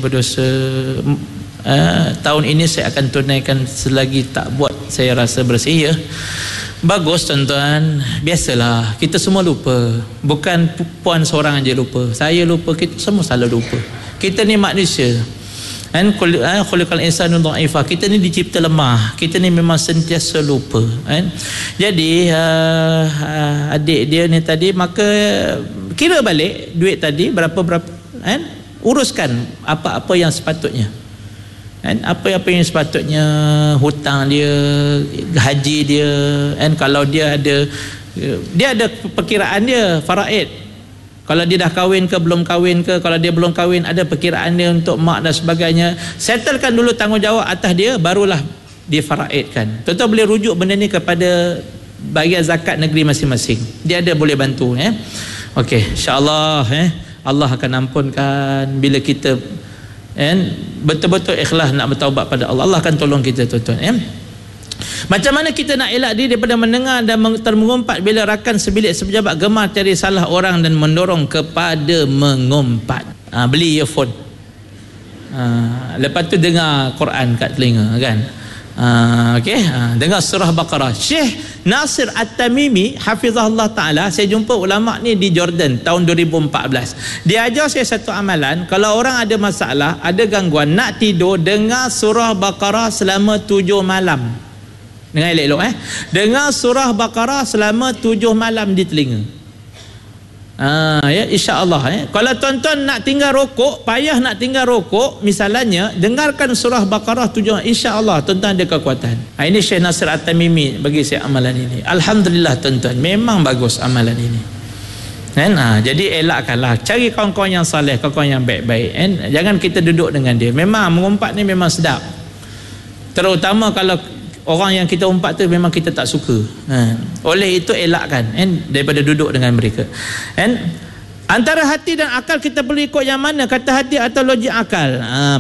berdosa. Tahun ini saya akan tunaikan, selagi tak buat saya rasa bersih, ya. Bagus tuan-tuan. Biasalah, kita semua lupa. Bukan puan seorang aja lupa, saya lupa, kita semua selalu lupa. Kita ni manusia, kan? Khuliqal insanu dha'ifa. Kita ni dicipta lemah, kita ni memang sentiasa lupa, kan? Jadi adik dia ni tadi, maka kira balik duit tadi berapa, kan? Uruskan apa-apa yang sepatutnya, kan? Apa-apa yang sepatutnya, hutang dia, haji dia, kan? Kalau dia ada perkiraan dia faraid. Kalau dia dah kahwin ke belum kahwin ke, kalau dia belum kahwin ada perkiraan dia untuk mak dan sebagainya. Settlekan dulu tanggungjawab atas dia, barulah difaraidkan. Tuan-tuan boleh rujuk benda ni kepada bahagian zakat negeri masing-masing. Dia ada boleh bantu, ya. Okey, insya-Allah, Allah akan ampunkan bila kita betul-betul ikhlas nak bertaubat pada Allah. Allah akan tolong kita, tuan-tuan. Macam mana kita nak elak diri daripada mendengar dan termengumpat bila rakan sebilik sepejabat gemar cari salah orang dan mendorong kepada mengumpat. Beli earphone, lepas tu dengar Quran kat telinga, kan? Dengar surah Baqarah. Syekh Nasir At-Tamimi hafizahullah ta'ala, saya jumpa ulama ni di Jordan tahun 2014. Dia ajar saya satu amalan. Kalau orang ada masalah, ada gangguan, nak tidur, dengar surah Baqarah selama 7 malam. Dengar elok-elok, dengar surah Baqarah selama 7 malam di telinga. Ya, insya-Allah. Kalau tuan-tuan nak tinggal rokok, payah nak tinggal rokok, misalnya dengarkan surah Baqarah 7, insya-Allah tuan-tuan ada kekuatan. Ini Syekh Nasir At-Tamimi bagi saya amalan ini. Alhamdulillah tuan-tuan, memang bagus amalan ini. Jadi elakkanlah, cari kawan-kawan yang saleh, kawan-kawan yang baik-baik. Jangan kita duduk dengan dia. Memang mengumpat ni memang sedap, terutama kalau orang yang kita umpat tu memang kita tak suka. Oleh itu elakkan, daripada duduk dengan mereka. Antara hati dan akal kita perlu ikut yang mana? Kata hati atau logik akal?